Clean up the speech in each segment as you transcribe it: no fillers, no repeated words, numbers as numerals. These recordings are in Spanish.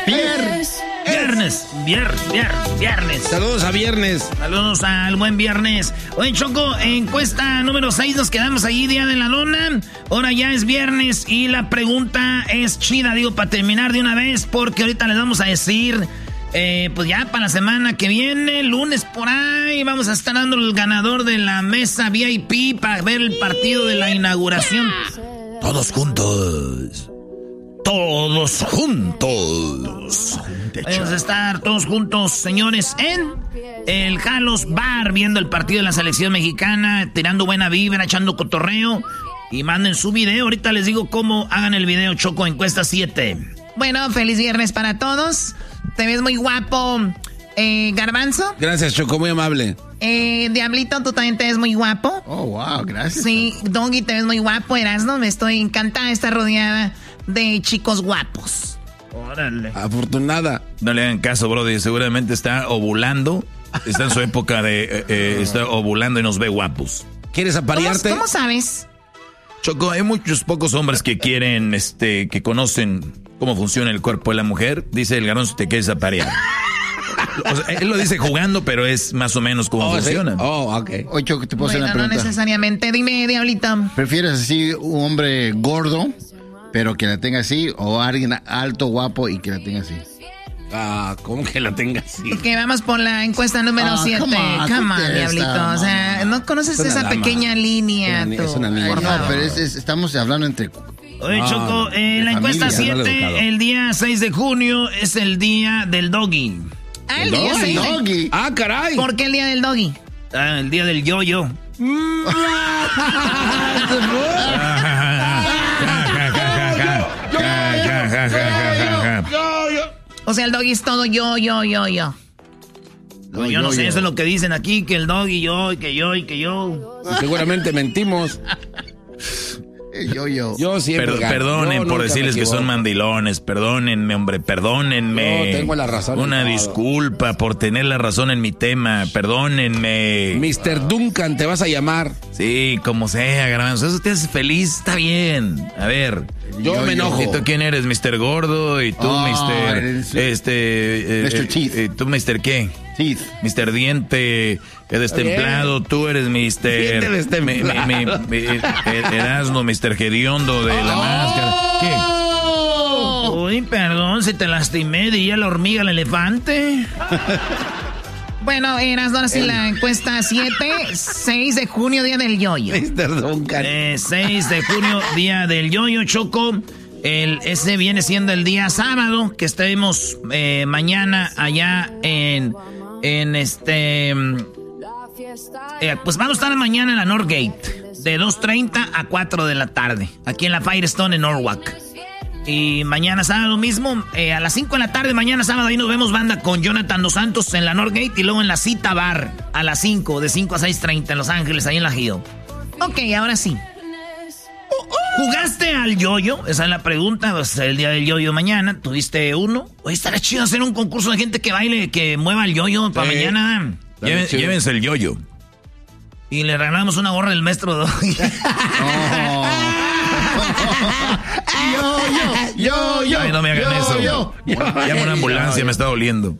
Viernes. Saludos a Viernes. Saludos al buen Viernes. Oye, Choco, encuesta número 6, nos quedamos ahí, Día de la Lona. Ahora ya es viernes y la pregunta es chida, digo, para terminar de una vez, porque ahorita les vamos a decir, pues ya para la semana que viene, lunes por ahí, vamos a estar dando el ganador de la mesa VIP para ver el partido de la inauguración. Todos juntos. Vamos a estar todos juntos, señores, en el Jalos Bar, viendo el partido de la selección mexicana, tirando buena vibra, echando cotorreo. Y manden su video. Ahorita les digo cómo hagan el video, Choco, encuesta 7. Bueno, feliz viernes para todos. Te ves muy guapo, Garbanzo. Gracias, Choco, muy amable. Diablito, tú también te ves muy guapo. Oh, wow, gracias. Sí, Doggy, te ves muy guapo, Erasno. Me estoy encantada de estar rodeada de chicos guapos. Órale. Afortunada. No le hagan caso, brother. Seguramente está ovulando. Está en su época de... está ovulando y nos ve guapos. ¿Quieres aparearte? ¿Cómo sabes? Choco, hay muchos pocos hombres que quieren, que conocen cómo funciona el cuerpo de la mujer. Dice el Garbanzo, te quieres aparear. O sea, él lo dice jugando, pero es más o menos cómo funciona. ¿Sí? Oh, ok. Oye, Choco, te puedo hacer una pregunta. No necesariamente. Dime, Diablita. ¿Prefieres así un hombre gordo, pero que la tenga así, o alguien alto, guapo y que la tenga así? ¿Cómo que la tenga así? Que vamos por la encuesta número 7. Come on, Diablito. O sea, no conoces esa pequeña línea. Es una niña. No, pero estamos hablando entre... Oye, Choco, la encuesta 7, el día 6 de junio es el día del doggy. El día 6 del doggy. Caray. ¿Por qué el día del doggy? El día del yo-yo. O sea, el doggy es todo yo. No, yo no sé, eso es lo que dicen aquí, que el doggy yo, y que yo. Seguramente mentimos. Yo siempre perdonen por decirles que son mandilones. Perdónenme, hombre, perdónenme. Yo tengo la razón. Una disculpa por tener la razón en mi tema. Perdónenme. Mr. Duncan, te vas a llamar. Sí, como sea, Garbanzo. Eso te hace feliz, está bien. A ver. Yo me enojo. ¿Y tú quién eres? ¿Mr. Gordo? ¿Y tú, Mr. Mr. Teeth. ¿Tú, Mr. qué? Teeth. Mr. Diente destemplado, tú eres Mr. Erasmo, Mr. Gediondo de la máscara. ¿Qué? Uy, perdón, si te lastimé, diría la hormiga al elefante. Bueno, Erasmo, ahora sí la encuesta 7, 6 de junio, día del yoyo. Mr. Duncan. 6 de junio, día del yoyo, Choco. Ese viene siendo el día sábado, que estaremos mañana allá pues vamos a estar mañana en la Northgate, de 2:30 a 4 de la tarde, aquí en la Firestone en Norwalk. Y mañana sábado mismo, a las 5 de la tarde, mañana sábado, ahí nos vemos banda con Jonathan Dos Santos en la Northgate y luego en la Cita Bar a las 5, de 5 a 6:30 en Los Ángeles, ahí en la Hill. Ok, ahora sí. ¿Jugaste al yoyo? Esa es la pregunta. Va a ser el día del yoyo mañana. ¿Tuviste uno? Oye, estaría chido hacer un concurso de gente que baile, que mueva el yoyo para mañana. Llévense el yoyo. Y le regalamos una gorra del maestro Doggy. Yo. Ay, no me hagan eso. Llama una ambulancia, me está doliendo.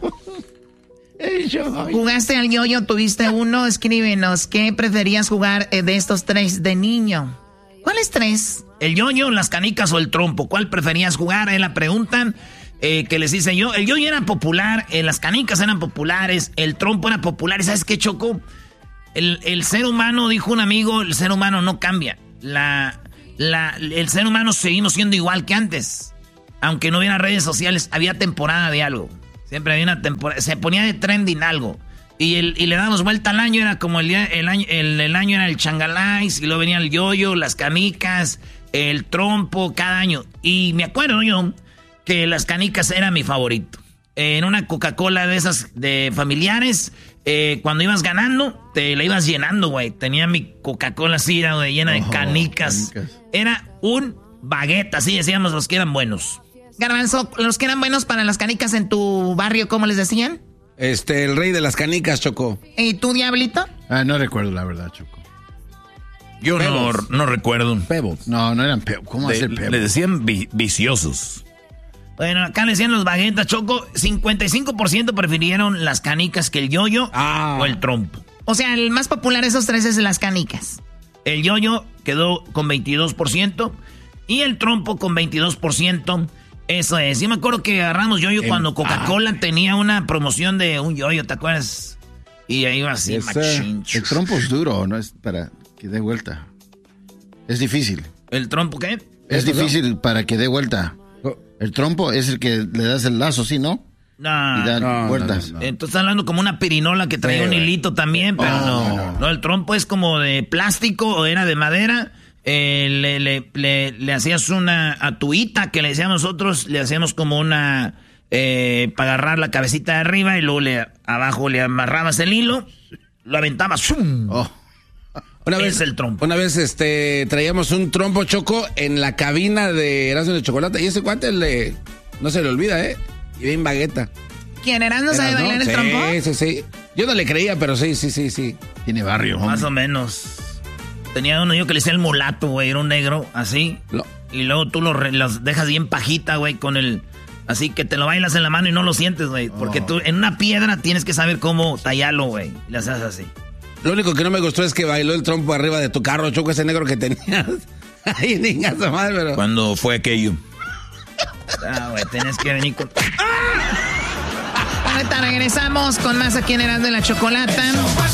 ¿Jugaste al yoyo? ¿Tuviste uno? Escríbenos. ¿Qué preferías jugar de estos 3 de niño? ¿Cuáles 3? El yoyo, las canicas o el trompo. ¿Cuál preferías jugar? Es la pregunta que les hice yo. El yoyo era popular, las canicas eran populares, el trompo era popular. ¿Y sabes qué, Choco? El ser humano, dijo un amigo, el ser humano no cambia. El ser humano seguimos siendo igual que antes. Aunque no hubiera redes sociales, había temporada de algo. Siempre había una temporada, se ponía de trending algo. Y le damos vuelta al año, era como el año era el changalais, y luego venía el yoyo, las canicas, el trompo, cada año. Y me acuerdo yo que las canicas era mi favorito. En una Coca-Cola de esas de familiares, cuando ibas ganando, te la ibas llenando, güey. Tenía mi Coca-Cola así, güey, llena de canicas. Era un baguette, así decíamos los que eran buenos. Garbanzo, los que eran buenos para las canicas en tu barrio, ¿cómo les decían? El rey de las canicas, Choco. ¿Y tú, Diablito? No recuerdo la verdad, Choco. Yo no recuerdo. Pebbles. No eran Pebbles. ¿Cómo hacer Pebbles? Le decían viciosos. Bueno, acá le decían los baguetas, Choco. 55% prefirieron las canicas que el yoyo o el trompo. O sea, el más popular de esos tres es las canicas. El yoyo quedó con 22% y el trompo con 22%. Eso es. Yo me acuerdo que agarramos yoyo cuando Coca-Cola tenía una promoción de un yoyo, ¿te acuerdas? Y ahí iba así, machín. El trompo es duro, no es para que dé vuelta. Es difícil. ¿El trompo qué? Es difícil para que dé vuelta. El trompo es el que le das el lazo, ¿sí, no? No. Y da vueltas. No. Entonces estás hablando como una pirinola que traía un hilito también, pero no. El trompo es como de plástico o era de madera. Le hacías una atuita que le decíamos nosotros, le hacíamos como una para agarrar la cabecita de arriba y luego abajo le amarrabas el hilo, lo aventabas. ¡Shum! Una vez, el trompo. Una vez traíamos un trompo, Choco, en la cabina de Erasmo de Chocolate. Y ese cuate no se le olvida, ¿eh? Y bien bagueta. ¿Quién, Erasmo sabe bailar el trompo? Sí. Yo no le creía, pero sí. Tiene barrio. Más o menos. Tenía uno yo que le decía el mulato, güey. Era un negro, así. Y luego tú los dejas bien pajita, güey, con el... Así que te lo bailas en la mano y no lo sientes, güey. Porque tú en una piedra tienes que saber cómo tallarlo, güey. Y le haces así. Lo único que no me gustó es que bailó el trompo arriba de tu carro, Choco, ese negro que tenías. Ay, niña su madre, pero... ¿Cuándo fue aquello? Güey, tenías que venir con... Ahorita regresamos con más aquí en Erasmo de la Chocolata.